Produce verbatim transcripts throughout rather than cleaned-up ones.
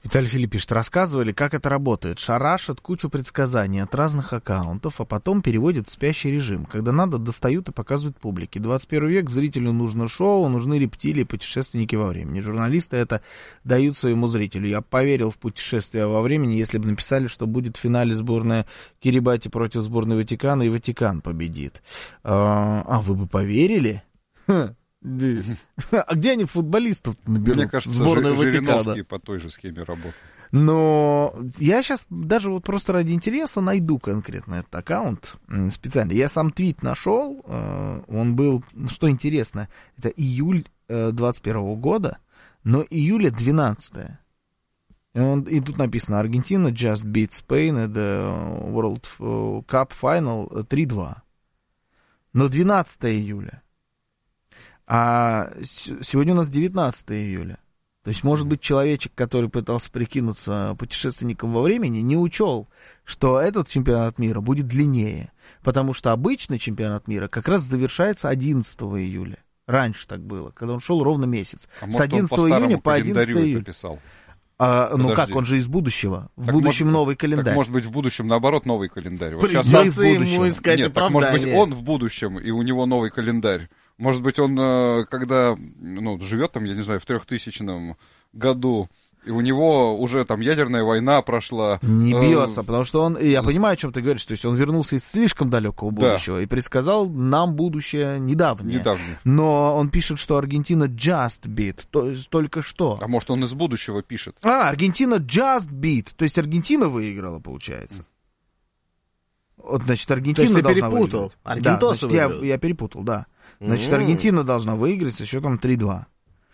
Виталий Филипп пишет, рассказывали, как это работает. Шарашат кучу предсказаний от разных аккаунтов, а потом переводят в спящий режим. Когда надо, достают и показывают публике. двадцать первый век, зрителю нужно шоу, нужны рептилии, путешественники во времени. Журналисты это дают своему зрителю. Я поверил в путешествие во времени, если бы написали, что будет в финале сборная Кирибати против сборной Ватикана, и Ватикан победит. А, а вы бы поверили? А где они футболистов наберут? Мне кажется, сборную Ж- Ватикана. Жириновский по той же схеме работает. Но я сейчас даже вот просто ради интереса найду конкретно этот аккаунт специально. Я сам твит нашел, он был, что интересно, это июль двадцать первого года, но июля двенадцатое. И, он, и тут написано, Аргентина just beat Spain at the World Cup Final три-два. Но двенадцатое июля. А сегодня у нас девятнадцатое июля. То есть, может быть, человечек, который пытался прикинуться путешественником во времени, не учел, что этот чемпионат мира будет длиннее. Потому что обычный чемпионат мира как раз завершается одиннадцатого июля. Раньше так было, когда он шел ровно месяц. А С может, одиннадцатого он по июня по старому одиннадцатое календарю июля. это писал? А, ну Подожди. как, он же из будущего. В Так будущем может, новый календарь. Так может быть в будущем наоборот новый календарь. Вот Придется сейчас в будущем. ему искать Нет, так может быть оправдание. он в будущем, и у него новый календарь. Может быть он, когда ну, живет там, я не знаю, в трехтысячном году, и у него уже там ядерная война прошла. Не э, бьется, потому что он, я понимаю, о чем ты говоришь, то есть он вернулся из слишком далекого будущего, да, и предсказал нам будущее недавнее. Недавнее. Но он пишет, что Аргентина just beat, то есть только что. А может он из будущего пишет? А, Аргентина just beat, то есть Аргентина выиграла, получается. Вот, значит, Аргентина То есть ты должна перепутал. выиграть. Аргентосы да, значит, я, выиграют. я перепутал, да. Значит, М-м. Аргентина должна выиграть со счетом три-два.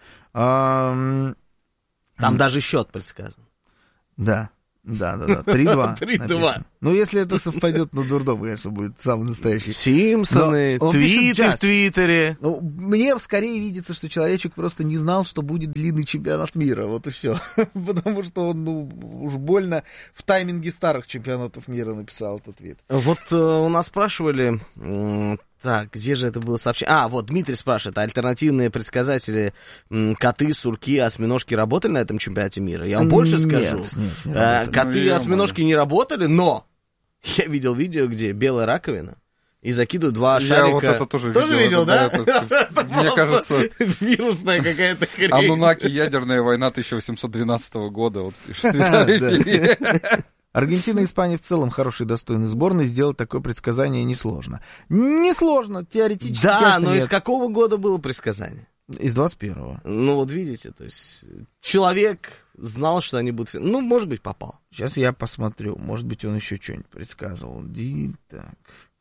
А, Там даже счет предсказан. да, да, да, да, три-два. три-два. написано. Ну, если это совпадет на дурдом, конечно, будет самый настоящий. Симпсоны, Но он пишет твиты just. в Твиттере. Ну, мне скорее видится, что человечек просто не знал, что будет длинный чемпионат мира, вот и все. Потому что он, ну, уж больно в тайминге старых чемпионатов мира написал этот твит. Вот э, у нас спрашивали, м, так, где же это было сообщение? А, вот Дмитрий спрашивает, а альтернативные предсказатели, м, коты, сурки, осьминожки работали на этом чемпионате мира? Я вам больше Нет, скажу. нет, не Э, работали. коты Ну, и ё-моё. осьминожки не работали, но я видел видео, где белая раковина, и закидывают два Я шарика. вот это тоже Тоже видел, видел, да? это- это- мне кажется, Вирусная какая-то хрень. Анунаки, ядерная война тысяча восемьсот двенадцатого года, вот пишет Да. Виталий Филипп. Аргентина и Испания в целом хорошие, достойные сборные. Сделать такое предсказание несложно. Несложно, теоретически. Да, конечно, но из нет. какого года было предсказание? Из двадцать первого. Ну вот видите, то есть человек знал, что они будут... Ну, может быть, попал. Сейчас я посмотрю. Может быть, он еще что-нибудь предсказывал. Ди, так.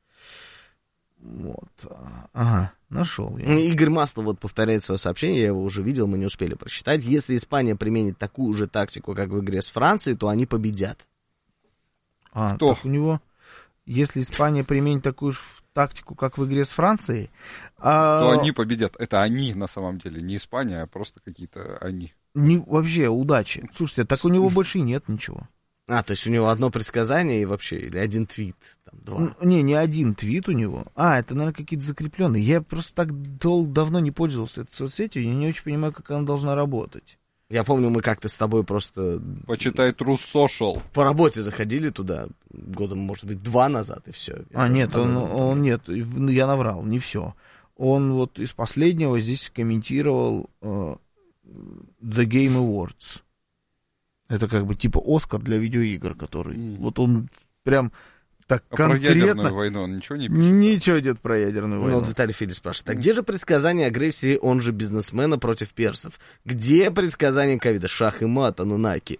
Вот. Ага, нашел я. Игорь Маслов вот повторяет свое сообщение, я его уже видел, мы не успели прочитать. Если Испания применит такую же тактику, как в игре с Францией, то они победят. А, Кто? так у него, если Испания применит такую же тактику, как в игре с Францией, а, То они победят. Это они на самом деле, не Испания, а просто какие-то они. не, вообще удачи. Слушайте, так у него больше и нет ничего. А, то есть у него одно предсказание и вообще, или один твит, там, два. Н- Не, не один твит у него. А, это, наверное, какие-то закрепленные. Я просто так дол- давно не пользовался этой соцсетью, я не очень понимаю, как она должна работать. Я помню, мы как-то с тобой просто Почитай True Social. по работе заходили туда, годом, может быть, два назад, и все. А, нет, он, он нет, я наврал, не все. Он вот из последнего здесь комментировал э, The Game Awards. Это как бы типа Оскар для видеоигр, который... Mm. Вот он прям так А про конкретно... ядерную войну он ничего не пишет? Ничего нет про ядерную Ну, войну. вот Виталий Филипп спрашивает, а где же предсказание агрессии, он же бизнесмена, против персов? Где предсказание ковида? Шах и мат, Анунаки.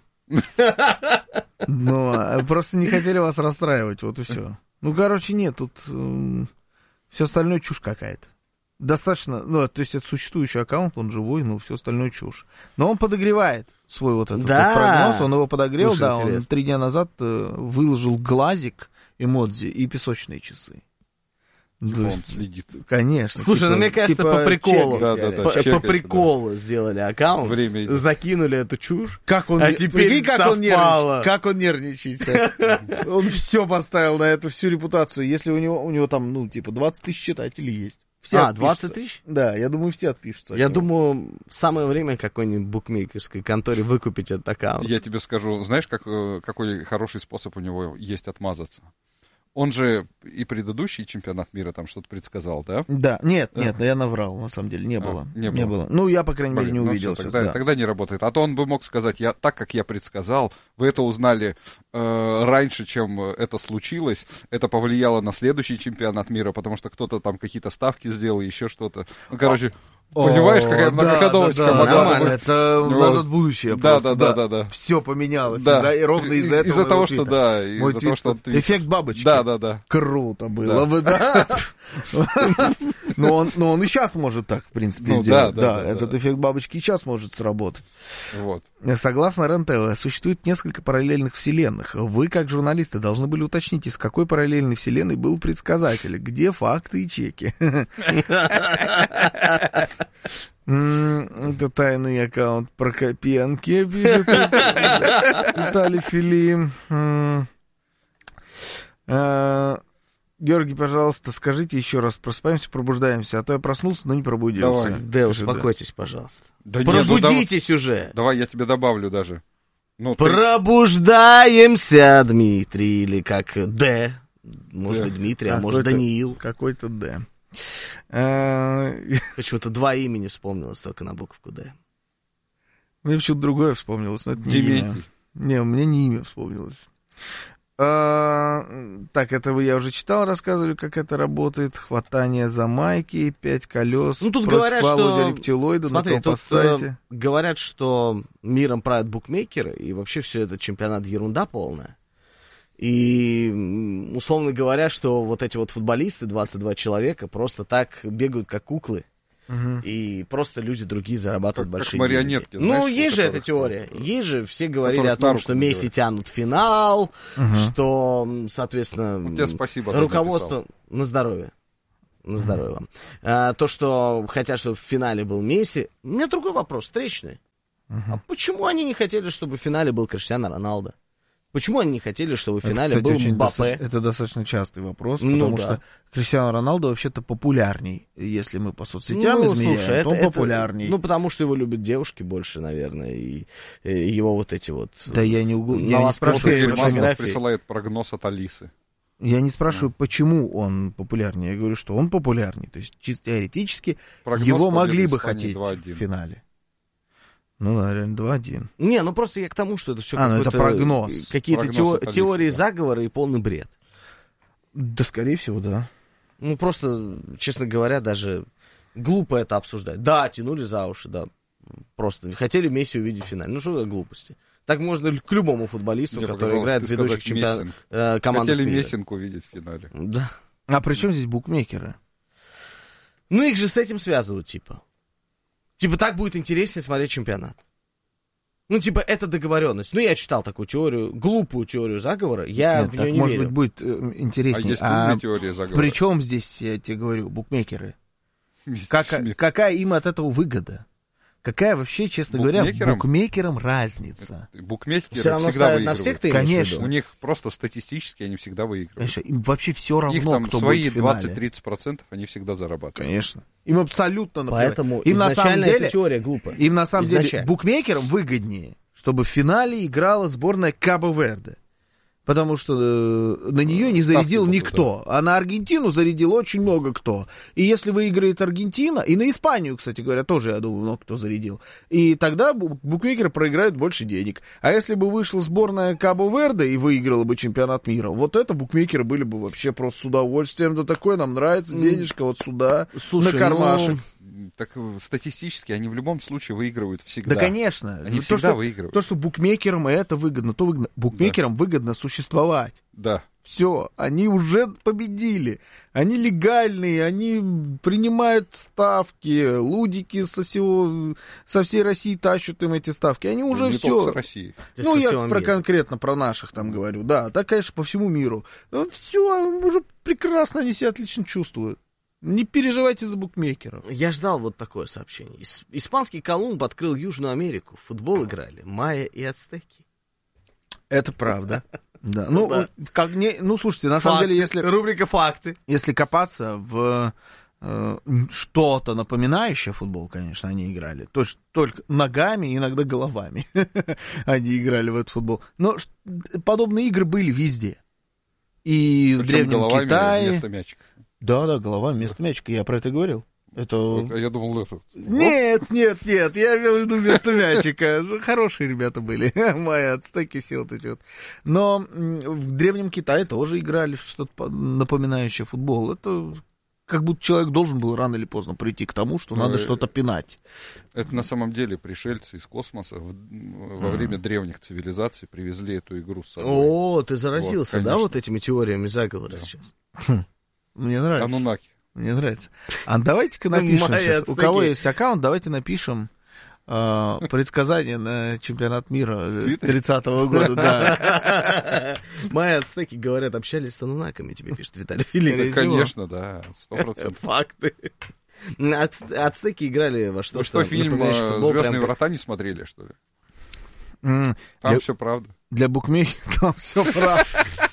Ну, а просто не хотели вас расстраивать, вот и все. Ну, короче, нет, тут все остальное чушь какая-то. Достаточно, ну, то есть это существующий аккаунт, он живой, но все остальное чушь. Но он подогревает свой вот этот Да. вот прогноз, он его подогрел, Слушай, да, он интересно. три дня назад э, выложил глазик, эмодзи и песочные часы. Типа То он есть, следит. конечно. Слушай, типа- ну мне кажется, типа по приколу. чекает, Да, да, реально. да. По, чекается, по приколу сделали аккаунт, Время идет. закинули эту чушь. Как он, А не- теперь прикинь, как он совпало. нервничает. Как он нервничает сейчас. Он все поставил на эту всю репутацию. Если у него, у него там, ну, типа, двадцать тысяч читателей есть. все А, отпишутся. двадцать тысяч? Да, я думаю, все отпишутся. от Я него. думаю, самое время какой-нибудь букмекерской конторе выкупить этот аккаунт. Я тебе скажу, знаешь, как, э, какой хороший способ у него есть отмазаться? Он же и предыдущий чемпионат мира там что-то предсказал, да? Да, нет, Да. нет, я наврал, на самом деле, не А, было. не Не было. было. Ну, я, по крайней мере, Блин, не ну увидел всё, сейчас, тогда, да. тогда не работает. А то он бы мог сказать, я так, как я предсказал, вы это узнали э, раньше, чем это случилось. Это повлияло на следующий чемпионат мира, потому что кто-то там какие-то ставки сделал, еще что-то. Ну, короче, понимаешь, какая О, да, многоходовочка да, да, могла бы нормально. быть. Это Вот. назад в будущее Да, просто. да, да, да, да. Все поменялось. Да. Из-за, ровно из-за этого. Из-за того, моего что твита. да, Мой из-за того, твит, что он твит- эффект бабочки. Да, да, да. Круто было Да. бы, да. Но он, но он и сейчас может так, в принципе, Ну, сделать. да, да, Да, да, этот да. эффект бабочки и сейчас может сработать. Вот. Согласно РЕН-ТВ, существует несколько параллельных вселенных. Вы, как журналисты, должны были уточнить, из какой параллельной вселенной был предсказатель, где факты и чеки. М, Это тайный аккаунт Прокопенки, пишет Виталий Филим. М. А, Георгий, пожалуйста, скажите еще раз, просыпаемся, пробуждаемся, а то я проснулся, но не пробудился. Давай. Да, Пишет, успокойтесь, пожалуйста. Да нет, ну, давай- Пробудитесь уже. Давай я тебе добавлю даже. Ну, ты- Пробуждаемся, Дмитрий, или как Д. Может Да. быть, Дмитрий, а может, Какой-то- Даниил. Какой-то Д. А, Почему-то два имени вспомнилось только на буковку Д. Мне почему-то другое вспомнилось, но это не Деметий. имя. Не, у меня не имя вспомнилось. А, так, это вы я уже читал, рассказывали, как это работает. Хватание за майки, пять колес. Ну, тут против говорят, Володя что... рептилоида Смотри, на тут компост-сайте. э, говорят, что миром правят букмекеры, и вообще все это чемпионат ерунда полная. И, м, условно говоря, что вот эти вот футболисты, двадцать два человека, просто так бегают, как куклы. Мгм. И просто люди другие зарабатывают Как- как большие марионетки, деньги. знаешь, Ну, у есть же эта которых, теория. э, Есть же, все говорили которых о на том, руку что надевают. Месси тянут в финал, Мгм. что, м, соответственно, Вот тебе спасибо, ты руководство... На здоровье. На здоровье вам. А, то, что хотят, чтобы в финале был Месси. У меня другой вопрос, встречный. А почему они не хотели, чтобы в финале был Криштиано Роналдо? Почему они не хотели, чтобы в Это, финале кстати, был очень Мбаппе? достаточно- это достаточно частый вопрос, Ну потому да. что Криштиано Роналдо вообще-то популярней. Если мы по соцсетям Ну, измеряем, слушай, то он это- это- популярней. ну, потому что его любят девушки больше, наверное, и, и его вот эти вот... Да я не, угл... на я не вас спрашиваю, крутые Игорь почему. Маслов фотографии. присылает прогноз от Алисы. Я не спрашиваю, почему он популярнее. Я говорю, что он популярней. То есть, чисто теоретически, Прогноз его победы могли бы Испании хотеть два в один. финале. Ну, да, реально два один. Не, ну просто я к тому, что это все А, ну это прогноз. Какие-то Прогноз тео- от Алисы, теории да. заговора и полный бред. Да, скорее всего, да. Ну, просто, честно говоря, даже глупо это обсуждать. Да, тянули за уши, да. Просто хотели Месси увидеть в финале. Ну, что за глупости? Так можно к любому футболисту, Мне который показалось, играет в ты ведущих сказать чемпион... Мессинг. э, командах Хотели мира. Мессинг увидеть в финале. Да. А при чем здесь букмекеры? Ну, их же с этим связывают, типа. Типа, так будет интереснее смотреть чемпионат. Ну, типа, это договоренность. Ну, я читал такую теорию, глупую теорию заговора, я Нет, в так, нее не может верю. быть, будет э, А интереснее. есть А умная теория заговора. при чем здесь, я тебе говорю, букмекеры? Мистер Как, Шмидт. какая им от этого выгода? Какая вообще, честно говоря, Букмекерам? букмекерам разница? Букмекеры Все равно всегда ставят на выигрывают. всех, ты имеешь в Конечно. виду? У них просто статистически они всегда выигрывают. Конечно, им вообще все равно, Их там кто свои будет в финале. двадцать-тридцать процентов они всегда зарабатывают. Конечно. Им абсолютно наплевать. Поэтому им на самом изначально деле, эта теория глупая. им на самом деле Изначально. букмекерам выгоднее, чтобы в финале играла сборная Кабо-Верде. Потому что э, на нее не Ставки зарядил будут, никто. А на Аргентину зарядил очень много кто. И если выиграет Аргентина, и на Испанию, кстати говоря, тоже, я думаю, много кто зарядил. И тогда бу- букмекеры проиграют больше денег. А если бы вышла сборная Кабо-Верде и выиграла бы чемпионат мира, вот это букмекеры были бы вообще просто с удовольствием. Да такое нам нравится, денежка вот сюда, Слушай, на кармашек. Так э, статистически они в любом случае выигрывают всегда. Да, конечно. Они Ну, всегда то, что, выигрывают. то, что букмекерам это выгодно, то выгодно. Букмекерам выгодно существовать. Да. Все, они уже победили. Они легальные, они принимают ставки, лудики со всего, со всей России тащат им эти ставки. Они уже не все. только с России. Это Ну, со я всего про мира. конкретно про наших там говорю. Да, так, конечно, по всему миру. Все, уже прекрасно они себя отлично чувствуют. Не переживайте за букмекеров. Я ждал вот такое сообщение. Ис- Испанский Колумб открыл Южную Америку. В футбол играли майя и ацтеки. Это правда. Да. Ну, Да. как не, ну, слушайте, на самом Факты. деле, если, Рубрика «Факты». если копаться в э, что-то напоминающее футбол, конечно, они играли. То есть только ногами, иногда головами они играли в этот футбол. Но ш- подобные игры были везде. И Причем в Древнем головами Китае... вместо мячика. Да, да, голова вместо мячика, я про это говорил. Это... Вот, а я думал, это... Нет, нет, нет, я имел в виду вместо мячика. Хорошие ребята были, мои ацтеки, все вот эти вот. Но в Древнем Китае тоже играли в что-то напоминающее футбол. Это как будто человек должен был рано или поздно прийти к тому, что Но надо что-то пинать. Это на самом деле пришельцы из космоса в, во время древних цивилизаций привезли эту игру с собой. О, ты заразился, Вот, да, вот этими теориями заговора Да. сейчас? Мне нравится. Анунаки. Мне нравится. А давайте-ка напишем Мои сейчас. У кого ацтеки. есть аккаунт, давайте напишем э, предсказание на чемпионат мира тридцатого года. Да. Мои ацтеки, говорят, общались с анунаками, тебе пишет Виталий Филипп. Да, конечно, да, сто процентов. Факты. Ац- Ацтеки играли во Вы что-то. что, фильм напоминающее футбол, «Звездные прям как- врата» не смотрели, что ли? М, Там Для- все правда. Для букмекеров там все правда.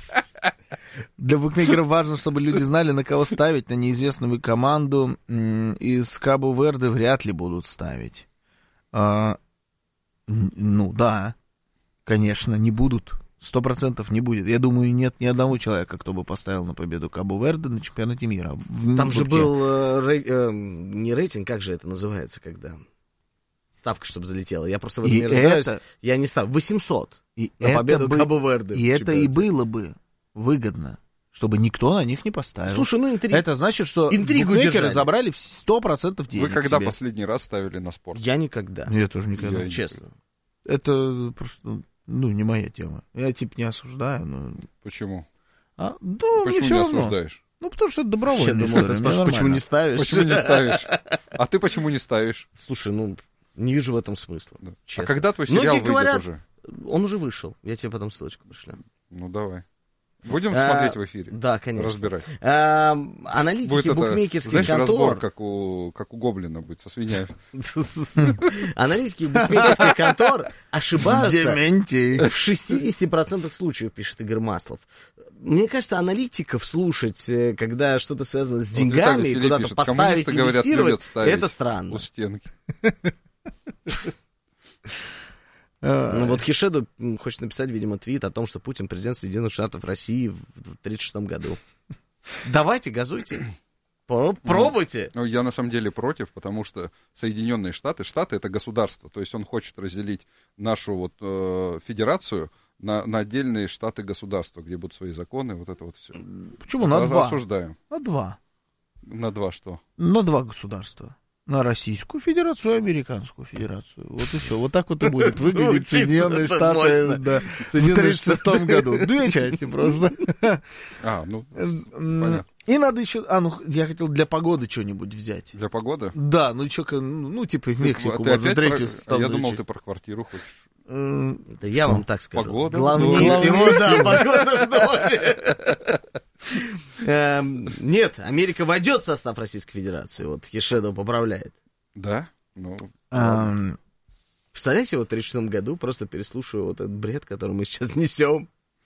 Для букмекеров важно, чтобы люди знали, на кого ставить. На неизвестную команду м, из Кабо-Верде вряд ли будут ставить. А, н- ну, да, конечно, не будут. Сто процентов не будет. Я думаю, нет ни одного человека, кто бы поставил на победу Кабо-Верде на чемпионате мира. В- Там же вообще. был э, рей- э, не рейтинг, как же это называется, когда ставка, чтобы залетела. Я просто в этом И не разбираюсь. это- Я не ставлю. восемьсот И на это победу бы- Кабо-Верде. И в это и чемпионате. было бы выгодно, чтобы никто на них не поставил. Слушай, ну интрига. Это значит, что Интригу букмекеры держали. забрали сто процентов денег Вы когда себе. последний раз ставили на спорт? Я никогда. Я тоже никогда. Я и- Честно. Это просто, ну, не моя тема. Я, типа, не осуждаю, но... Почему? А, да, мне Почему все не равно. осуждаешь? Ну, потому что это Я добровольная думал, история. ты мне спрашиваешь, почему не нормально. ставишь? Почему не ставишь? А ты почему не ставишь? Слушай, ну, не вижу в этом смысла. Да. Честно. А когда твой Многие сериал выйдет говорят- уже? Он уже вышел. Я тебе потом ссылочку пришлю. Ну, давай. Будем А, смотреть в эфире? Да, конечно. Разбирать. А, аналитики Будет это, букмекерских знаешь, контор... разбор, как у, как у Гоблина будет, со свиньями. Аналитики букмекерских контор ошибаются Дементий. в шестьдесят процентов случаев, пишет Игорь Маслов. Мне кажется, аналитиков слушать, э, когда что-то связано с Вот деньгами, Виталий Филипп куда-то пишет, поставить, коммунисты, говорят, инвестировать, любят ставить это странно. у стенки. Ну вот Хишеду м, хочет написать, видимо, твит о том, что Путин президент Соединенных Штатов России в тридцать шестом году. Давайте, газуйте. Про- Пробуйте. Ну, я на самом деле против, потому что Соединенные Штаты, Штаты это государство, то есть он хочет разделить нашу вот э, федерацию на, на отдельные штаты-государства, где будут свои законы, вот это вот все. Почему на два? Осуждаем. На два. На два что? На два государства. На Российскую Федерацию и Американскую Федерацию. Вот и все. Вот так вот и будет выглядеть Звучит Соединенные это Штаты мощно. да, в тридцать шестом году. Две части просто. А, ну, М, понятно. И надо еще... А, ну, я хотел для погоды что-нибудь взять. Для погоды? Да, ну что, ну, типа в Мексику Ты можно опять третью про- страну Я думал, изучить. ты про квартиру хочешь. М, Да я вам так скажу. Погода? Главнее Да, всего, главнее да, погода в доме. Эм, Нет, Америка войдет в состав Российской Федерации. Вот Хишедо поправляет. Да? Ну, ам, Представляете, вот в тридцать шестом году просто переслушиваю вот этот бред, который мы сейчас несем.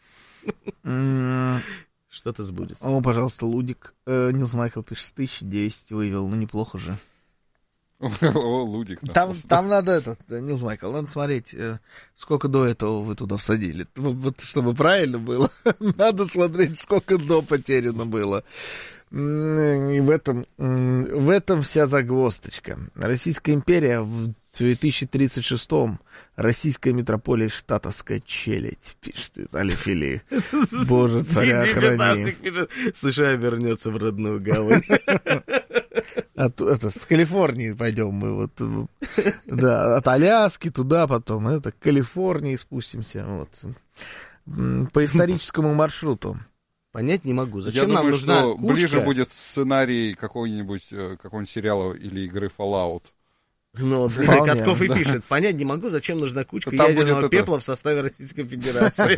м, Что-то сбудется. О, пожалуйста, Лудик. Э, Нилс Майкл пишет, тысяча десять вывел. Ну, неплохо же. о, Лудик. Там, там надо этот, э, Нилс Майкл, надо смотреть, э, сколько до этого вы туда всадили. Вот, вот чтобы правильно было, надо смотреть, сколько до потеряно было. М, И в этом, м, в этом вся загвоздочка. Российская империя в две тысячи тридцать шестом. Российская метрополия штатовская челядь, пишет Виталий Филипп. Боже, царя храни. США вернется в родную гавань. От, это, с Калифорнии пойдем мы вот, э, да, от Аляски туда потом, это, к Калифорнии спустимся, вот, М, по историческому маршруту. Понять не могу. Я Зачем нам думаю, нужна что кучка? ближе будет сценарий какого-нибудь э, какого-нибудь сериала или игры Fallout. Ну, вот Вполне, Виталий Катков и да. пишет. Понять не могу, зачем нужна кучка Там ядерного будет это- пепла в составе Российской Федерации.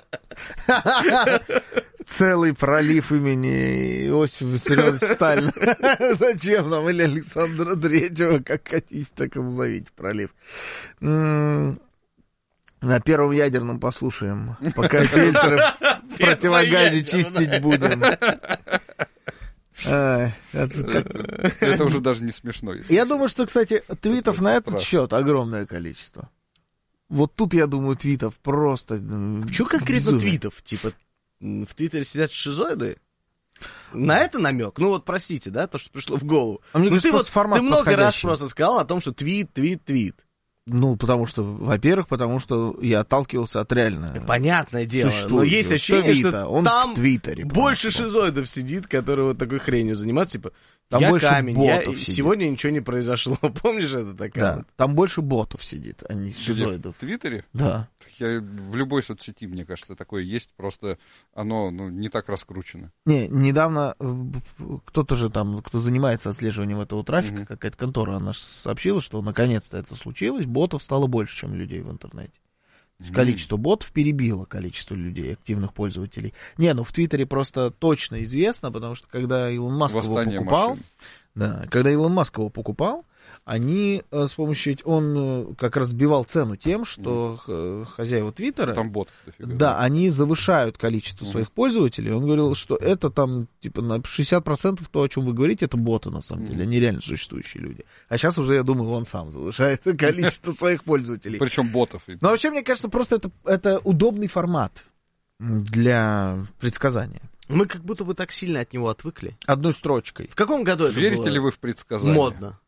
Целый пролив имени Иосифа Виссарионовича Сталина. Зачем нам? Или Александра Третьего, как хотите, так и назовите пролив. М, На первом ядерном послушаем, пока фильтры в противогазе чистить будем. Э, это как- Это уже даже не смешно. если Я честно. думаю, что, кстати, твитов Это на этот страшно. счет огромное количество. Вот тут, я думаю, твитов просто... м, Почему конкретно безумие. твитов? Типа, м, в Твиттере сидят шизоиды? На это намек? Ну вот, простите, да, то, что пришло в голову. А мне Ну кажется, ты вот, просто формат ты много раз подходящий. просто сказал о том, что твит, твит, твит. Ну, потому что, во-первых, потому что я отталкивался от реально Понятное дело, но существующего есть ощущение, твита. что Он там в Твиттере. больше просто. шизоидов сидит, которые вот такой хренью занимаются, типа, Там я больше камень, я... ботов сидит. сегодня ничего не произошло. Помнишь этот Да, аккаунт? там больше ботов сидит, а не Где? шизоидов. В Твиттере? Да. Я, в любой соцсети, мне кажется, такое есть, просто оно ну, не так раскручено. Не, недавно э, кто-то же там, кто занимается отслеживанием этого трафика, Мгм. какая-то контора, она ж сообщила, что наконец-то это случилось, ботов стало больше, чем людей в интернете. То есть М. количество ботов перебило количество людей, активных пользователей. Не, ну в Твиттере просто точно известно, потому что когда Илон Маск его Восстание покупал, машин. да, когда Илон Маск его покупал, они э, с помощью, он э, как раз сбивал цену тем, что э, хозяева Твиттера, Там ботов дофига. да, они завышают количество Мгм. своих пользователей. Он говорил, что это там, типа, на шестьдесят процентов то, о чем вы говорите, это боты, на самом деле, они реально существующие люди. А сейчас уже, я думаю, он сам завышает количество своих пользователей. Причем ботов. Но вообще, мне кажется, просто это, это удобный формат для предсказания. Мы как будто бы так сильно от него отвыкли. Одной строчкой. В каком году это Верите было ли вы в предсказания? модно?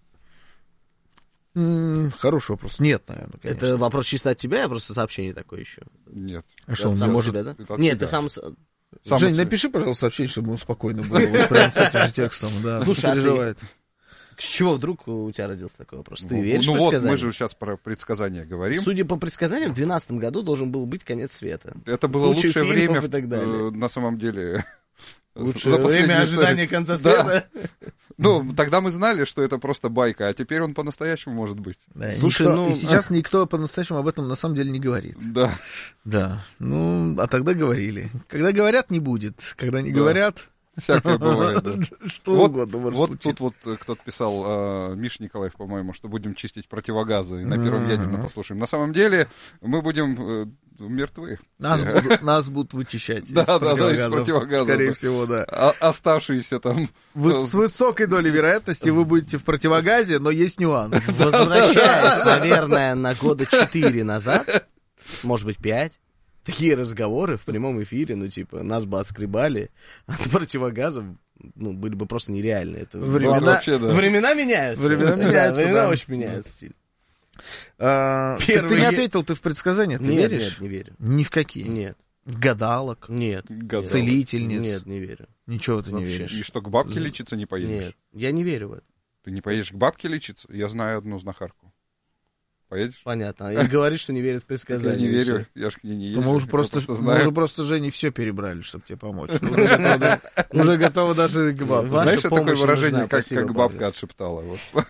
М, Хороший вопрос. Нет, наверное, конечно. Это вопрос чисто от тебя, я просто сообщение такое еще. Нет. А что, он сам не от может... себя, да? это от Нет, себя. ты сам... с- Сам Жень, от себя. напиши, пожалуйста, сообщение, чтобы ему спокойно было. Вот прям с этим же текстом, да. Слушай, а ты- переживает. С чего вдруг у тебя родился такой вопрос? Ты Ну, веришь ну в вот, предсказания? мы же сейчас про предсказания говорим. Судя по предсказаниям, в две тысячи двенадцатом году должен был быть конец света. Это было Куча лучшее фильмов время, и так далее. э, на самом деле. Лучшее за последнюю время историю. ожидания конца Да. света. Ну, тогда мы знали, что это просто байка, а теперь он по-настоящему может быть. Да, Слушай, никто- ну- и сейчас никто по-настоящему об этом на самом деле не говорит. Да. Да, ну, а тогда говорили. Когда говорят, не будет. Когда не Да. говорят, Всякое бывает, да. что Вот, угодно может вот случиться. тут вот э, кто-то писал, э, Миш Николаев, по-моему, что будем чистить противогазы, и на первом ядерно послушаем. На самом деле мы будем э, мертвы. Нас все. будут, нас будут вычищать. из Да, да, да, из противогазов. противогазов, Скорее да. всего, да. А- оставшиеся там... Вы- с высокой долей вероятности вы будете в противогазе, но есть нюанс. Возвращаясь, наверное, на года четыре назад, может быть, пять, такие разговоры в прямом эфире, ну, типа, нас бы отскребали от противогазов, ну, были бы просто нереальны. Это Времена- было бы- вообще, да. Времена меняются. Времена Да, меняются, Времена да. очень меняются сильно. А, так Первый ты не е- ответил, ты в предсказания, ты Нет, веришь? нет, не верю. Ни в какие. Нет, Гадалок, нет. Гадалок. целительниц. Нет, не верю. Ничего ты не Вообще. веришь. И что, к бабке лечиться не поедешь? Нет, я не верю в это. Ты не поедешь к бабке лечиться? Я знаю одну знахарку. Поедешь? Понятно. И говорит, что не верит в Я предсказания. не и верю, всё. я ж к ней не То езжу. мы уже я просто, просто мы знаю. уже просто Жене все перебрали, чтобы тебе помочь. Уже готовы- Уже готовы даже к бабке. Ваша Знаешь, что такое помощь выражение, нужна, как, спасибо, как бабка Павел. отшептала? Вот.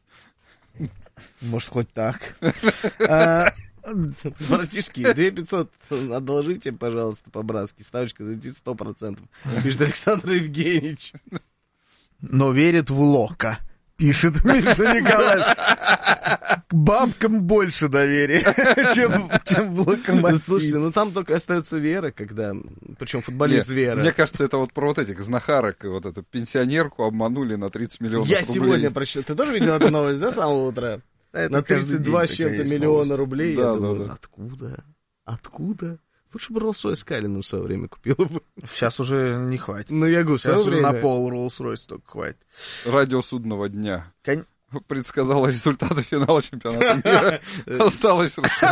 Может, хоть так. А, Братишки, две пятьсот одолжите, пожалуйста, по-братски. Ставочка зайти сто процентов. Пишет Александр Евгеньевич. Но верит в Лока, пишет Миша Николаевич. К бабкам больше доверия, чем, чем в Ну, Локомотив. слушайте, ну там только остается вера, когда... Причем футболист Нет, Вера. Мне кажется, это вот про вот этих знахарок, вот эту пенсионерку обманули на тридцать миллионов Я рублей. сегодня прочитал. Ты тоже видел эту новость, да, с самого утра? Это На каждый тридцать два с день чем-то такая есть миллиона новость. рублей. Да, Я да, думаю, да. откуда? Откуда? Лучше бы Роллс-Ройс Калином в свое время купила бы. Сейчас уже не хватит. Ну, я говорю, в Сейчас свое уже на время. пол Роллс-Ройс только хватит. Радио судного дня Кон- предсказала результаты финала чемпионата мира. Осталось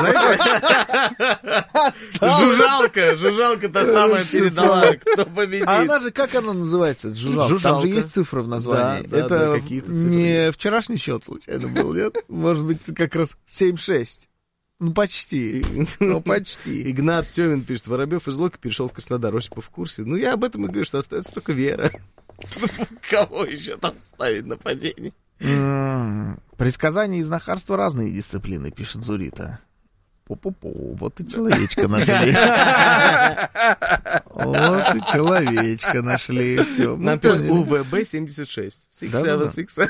Жужжалка, жужжалка та самая передала, кто победит. А она же, как она называется? Жужжалка. Там Жужжалка. же есть цифры в названии. Да, да, Это да, какие-то цифры не есть. вчерашний счет случайно был, нет? Может быть, как раз семь шесть. Ну, почти. Ну, почти. Игнат Тёмин пишет, Воробьев из Локи перешел в Краснодар. Осипов в курсе. Ну, я об этом и говорю, что остается только вера. Кого еще там ставить нападение? М, Предсказания и знахарство разные дисциплины, пишет Зурита. Пу-пу-пу, вот и человечка нашли. Вот и человечка нашли. Всё, мы Нам пишет поняли. У В Б семьдесят шесть. Да-да-да. шестьдесят семь.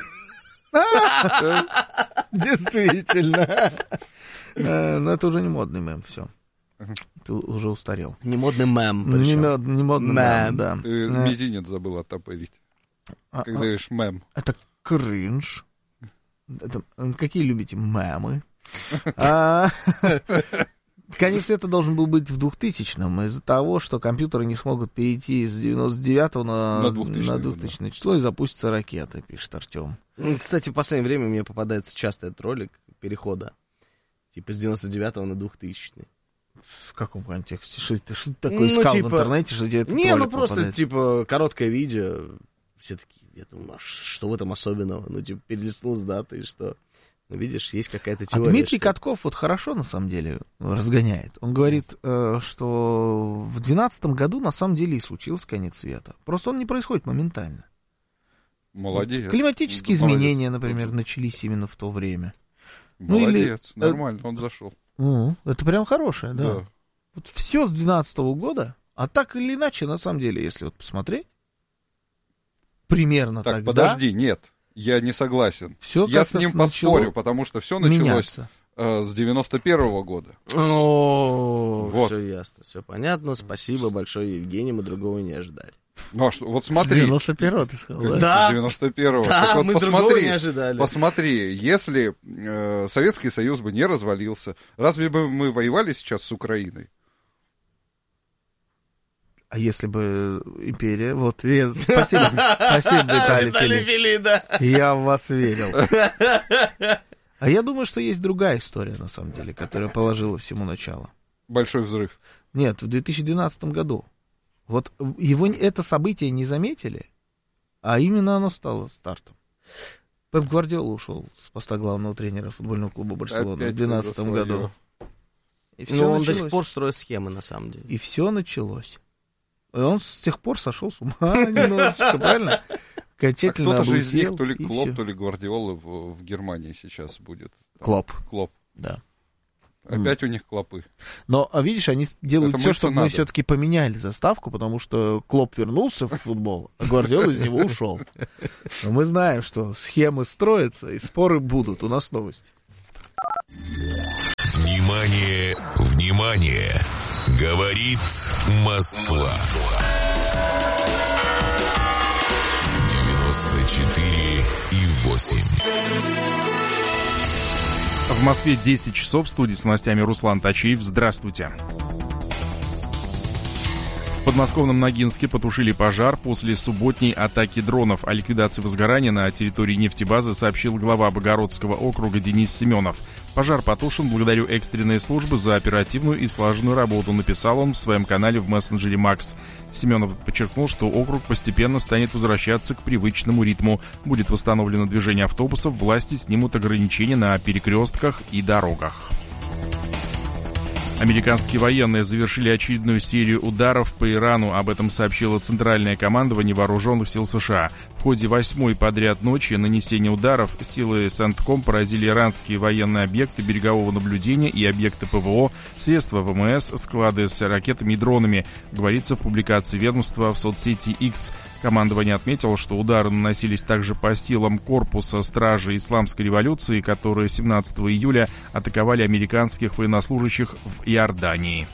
Действительно. Э, Но это уже не модный мем, все. Ты уже устарел. Не модный мем. Ну, Не, причем. мод- не модный Мем. мем, да. Ты Э, мизинец забыл оттопырить. А, Когда говоришь мем. Это кринж. Это, какие любите мемы? А, конец света должен был быть в двухтысячном. Из-за того, что компьютеры не смогут перейти с девяносто девятого на, на двухтысячное число, и запустится ракета, пишет Артем. Кстати, в последнее время мне попадается часто этот ролик перехода. Типа с девяносто девятого на двухтысячный. В каком контексте? Что ты, что ты такое искал ну, типа... в интернете, что тебе это Не, ну просто, попадается? типа, короткое видео. Все такие, я думаю, а что в этом особенного? Ну, типа, перелистнул с даты, и что? Ну, видишь, есть какая-то теория. А Дмитрий что... Катков вот хорошо, на самом деле, разгоняет. Он говорит, э, что в двенадцатом году на самом деле и случился конец света. Просто он не происходит моментально. Молодец. Климатические Молодец. изменения, например, начались именно в то время. Молодец, Ну, или... нормально, он зашел. Ну, это прям хорошее, да. Да. Вот все с двенадцатого года, а так или иначе, на самом деле, если вот посмотреть, примерно Так, тогда... подожди, нет, я не согласен. Всё Я с как-то ним начало поспорю, потому что все началось э, с девяносто первого года. О, Вот. все ясно, все понятно. Спасибо большое, Евгений, мы другого не ожидали. Ну а что, вот С смотри. девяносто первого ты сказал, да? Да. С девяносто первого. Да, Так вот мы другого посмотри, не ожидали. посмотри, если э, Советский Союз бы не развалился, разве бы мы воевали сейчас с Украиной? А если бы империя... Вот, я... спасибо, спасибо, Виталий Филипп. Я в вас верил. А я думаю, что есть другая история, на самом деле, которая положила всему начало. Большой взрыв. Нет, в две тысячи двенадцатом году. Вот его это событие не заметили, а именно оно стало стартом. Пеп Гвардиола ушел с поста главного тренера футбольного клуба Барселона в две тысячи двенадцатом году. И все Но он началось. до сих пор строит схемы, на самом деле. И все началось. И он с тех пор сошел с ума немножечко, правильно? А Окончательно кто-то же из облысел, них, то ли и Клоп, всё. то ли Гвардиола в, в Германии сейчас будет. Там, Клоп, Клоп. да. Опять у них клопы. Но, а видишь, они делают Это все, мыться чтобы мы надо. все-таки поменяли заставку, потому что Клоп вернулся в футбол, а Гвардиола из него ушел. Но мы знаем, что схемы строятся и споры будут. У нас новости. Внимание, внимание! Говорит Москва. девяносто четыре и восемь. В Москве десять часов. В студии с новостями Руслан Тачиев. Здравствуйте. В подмосковном Ногинске потушили пожар после субботней атаки дронов. О ликвидации возгорания на территории нефтебазы сообщил глава Богородского округа Денис Семенов. Пожар потушен. Благодарю экстренные службы за оперативную и слаженную работу, написал он в своем канале в мессенджере Макс. Семенов подчеркнул, что округ постепенно станет возвращаться к привычному ритму. Будет восстановлено движение автобусов, власти снимут ограничения на перекрестках и дорогах. Американские военные завершили очередную серию ударов по Ирану. Об этом сообщило Центральное командование Вооруженных сил США. В ходе восьмой подряд ночи нанесения ударов силы Центком поразили иранские военные объекты берегового наблюдения и объекты ПВО, средства ВМС, склады с ракетами и дронами, говорится в публикации ведомства в соцсети X. Командование отметило, что удары наносились также по силам корпуса стражи Исламской революции, которые семнадцатого июля атаковали американских военнослужащих в Иордании.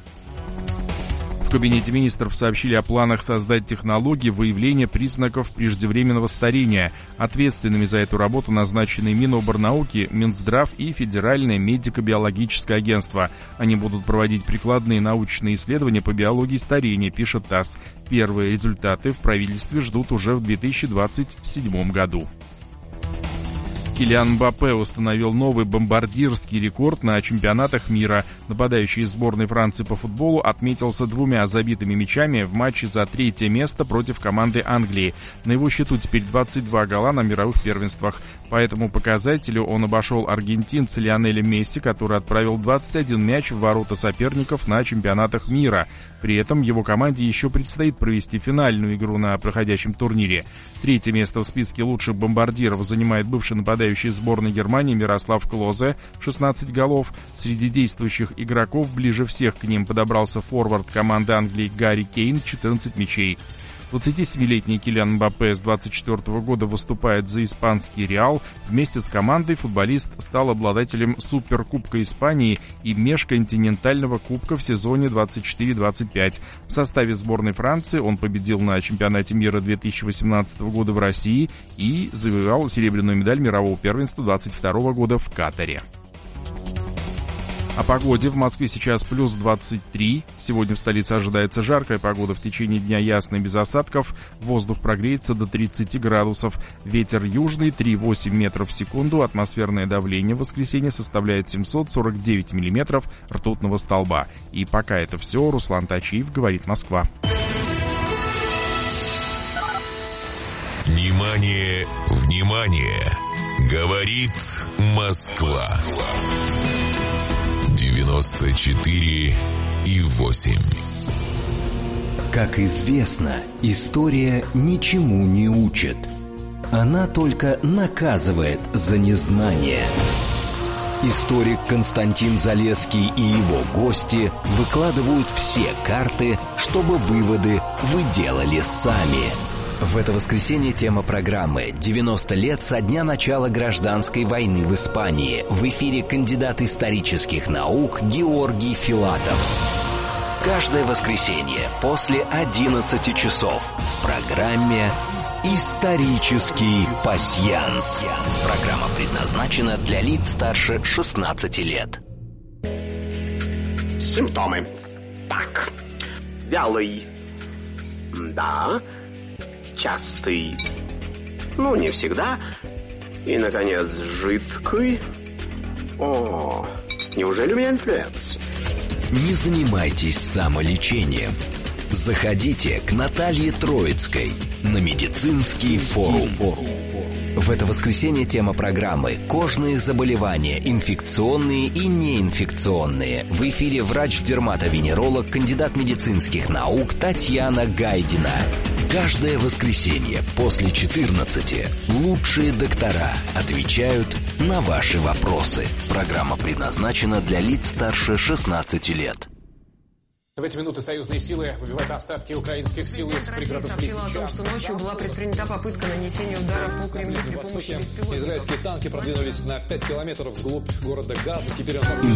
В Кабинете министров сообщили о планах создать технологии выявления признаков преждевременного старения. Ответственными за эту работу назначены Миноборнауки, Минздрав и Федеральное медико-биологическое агентство. Они будут проводить прикладные научные исследования по биологии старения, пишет ТАСС. Первые результаты в правительстве ждут уже в две тысячи двадцать седьмом году. Килиан Мбаппе установил новый бомбардирский рекорд на чемпионатах мира. Нападающий из сборной Франции по футболу отметился двумя забитыми мячами в матче за третье место против команды Англии. На его счету теперь двадцать два гола на мировых первенствах. По этому показателю он обошел аргентинца Лионеля Месси, который отправил двадцать один мяч в ворота соперников на чемпионатах мира. При этом его команде еще предстоит провести финальную игру на проходящем турнире. Третье место в списке лучших бомбардиров занимает бывший нападающий сборной Германии Мирослав Клозе, шестнадцать голов. Среди действующих игроков ближе всех к ним подобрался форвард команды Англии Гарри Кейн, четырнадцать мячей. двадцатисемилетний Килиан Мбаппе с двадцать четвёртого года выступает за испанский «Реал». Вместе с командой футболист стал обладателем Суперкубка Испании и межконтинентального кубка в сезоне двадцать четыре двадцать пять. В составе сборной Франции он победил на чемпионате мира две тысячи восемнадцатого года в России и завоевал серебряную медаль мирового первенства двадцать второго года в Катаре. О погоде. В Москве сейчас плюс двадцать три. Сегодня в столице ожидается жаркая погода. В течение дня ясно и без осадков. Воздух прогреется до тридцати градусов. Ветер южный три целых восемь десятых метров в секунду. Атмосферное давление в воскресенье составляет семьсот сорок девять миллиметров ртутного столба. И пока это все. Руслан Тачиев, говорит Москва. Внимание, внимание! Говорит Москва. девяносто четыре и восемь. Как известно, история ничему не учит. Она только наказывает за незнание. Историк Константин Залесский и его гости выкладывают все карты, чтобы выводы вы делали сами. В это воскресенье тема программы «девяносто лет со дня начала гражданской войны в Испании». В эфире кандидат исторических наук Георгий Филатов. Каждое воскресенье после одиннадцати часов в программе «Исторический пасьянс». Программа предназначена для лиц старше шестнадцати лет. Симптомы. Так, вялый. Да. Частый. Ну, не всегда. И, наконец, жидкий. О, неужели у меня инфлюенс? Не занимайтесь самолечением. Заходите к Наталье Троицкой на медицинский форум. В это воскресенье тема программы «Кожные заболевания, инфекционные и неинфекционные». В эфире врач-дерматовенеролог, кандидат медицинских наук Татьяна Гайдина. Каждое воскресенье после четырнадцати лучшие доктора отвечают на ваши вопросы. Программа предназначена для лиц старше шестнадцати лет. В эти минуты союзные силы выбивают остатки украинских сил из пригородов Лисичанска. Сообщила о том, что ночью была предпринята попытка нанесения удара по Кремлю при помощи беспилотников. Израильские танки продвинулись на пять километров вглубь города Газа. Теперь он